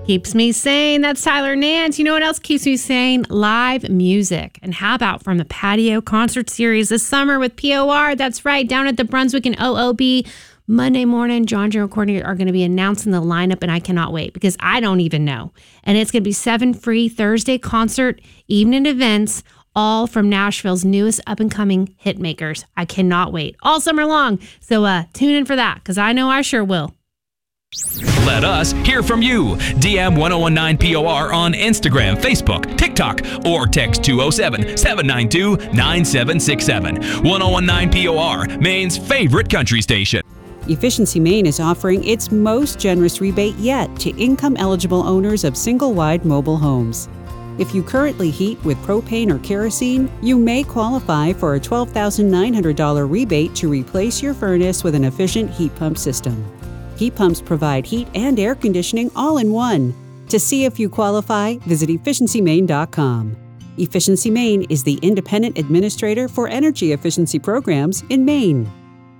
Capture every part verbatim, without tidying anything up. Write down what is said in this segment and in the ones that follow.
Keeps me sane. That's Tyler Nance. You know what else keeps me sane? Live music. And how about from the Patio Concert Series this summer with P O R? That's right, down at the Brunswick and O O B. Monday morning, John, Joe, and Courtney are going to be announcing the lineup, and I cannot wait because I don't even know. And it's going to be seven free Thursday concert, evening events, all from Nashville's newest up-and-coming hit makers. I cannot wait. All summer long. So uh, tune in for that because I know I sure will. Let us hear from you. D M ten nineteen P O R on Instagram, Facebook, TikTok, or text two oh seven, seven nine two, nine seven six seven. ten nineteen P O R, Maine's favorite country station. Efficiency Maine is offering its most generous rebate yet to income-eligible owners of single-wide mobile homes. If you currently heat with propane or kerosene, you may qualify for a twelve thousand nine hundred dollars rebate to replace your furnace with an efficient heat pump system. Heat pumps provide heat and air conditioning all in one. To see if you qualify, visit efficiency maine dot com. Efficiency Maine is the independent administrator for energy efficiency programs in Maine.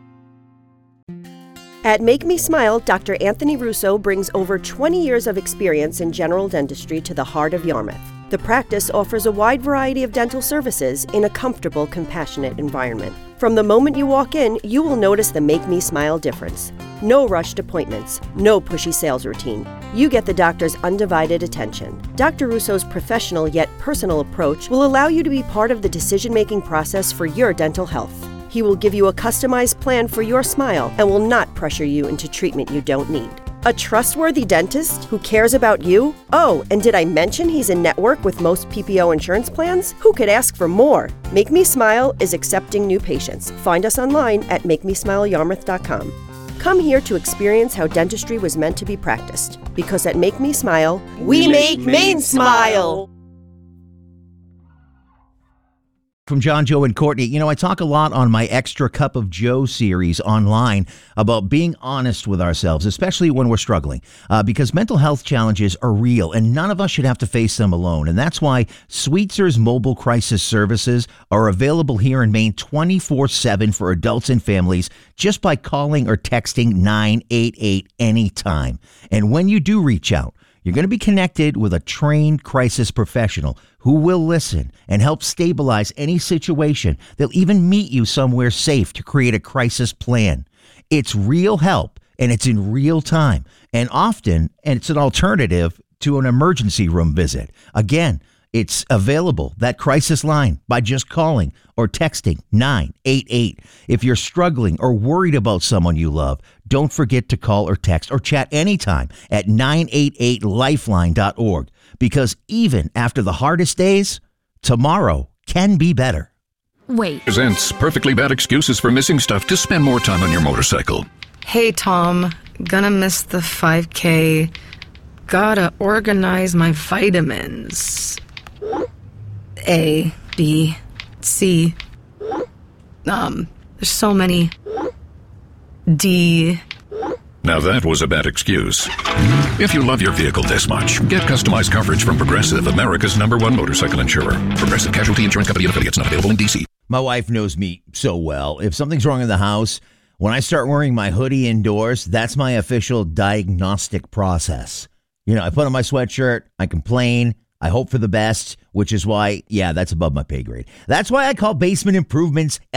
At Make Me Smile, Doctor Anthony Russo brings over twenty years of experience in general dentistry to the heart of Yarmouth. The practice offers a wide variety of dental services in a comfortable, compassionate environment. From the moment you walk in, you will notice the Make Me Smile difference. No rushed appointments, no pushy sales routine. You get the doctor's undivided attention. Doctor Russo's professional yet personal approach will allow you to be part of the decision-making process for your dental health. He will give you a customized plan for your smile and will not pressure you into treatment you don't need. A trustworthy dentist who cares about you? Oh, and did I mention he's in network with most P P O insurance plans? Who could ask for more? Make Me Smile is accepting new patients. Find us online at make me smile yarmouth dot com. Come here to experience how dentistry was meant to be practiced. Because at Make Me Smile, we, we make Maine smile! From John, Joe, and Courtney. You know, I talk a lot on my Extra Cup of Joe series online about being honest with ourselves, especially when we're struggling, uh, because mental health challenges are real and none of us should have to face them alone. And that's why Sweetzer's mobile crisis services are available here in Maine twenty-four seven for adults and families just by calling or texting nine eight eight anytime. And when you do reach out, you're going to be connected with a trained crisis professional who will listen and help stabilize any situation. They'll even meet you somewhere safe to create a crisis plan. It's real help and it's in real time. And often, and it's an alternative to an emergency room visit. Again, it's available, that crisis line, by just calling or texting nine eight eight. If you're struggling or worried about someone you love, don't forget to call or text or chat anytime at nine eight eight lifeline dot org. Because even after the hardest days, tomorrow can be better. Wait. Presents perfectly bad excuses for missing stuff to spend more time on your motorcycle. Hey, Tom. Gonna miss the five K. Gotta organize my vitamins. A, B, C. Um, there's so many. D. Now that was a bad excuse. If you love your vehicle this much, get customized coverage from Progressive, America's number one motorcycle insurer. Progressive Casualty Insurance Company and affiliates, not available in D C. My wife knows me so well. If something's wrong in the house, when I start wearing my hoodie indoors, that's my official diagnostic process. You know, I put on my sweatshirt, I complain, I hope for the best, which is why, yeah, that's above my pay grade. That's why I call Basement Improvements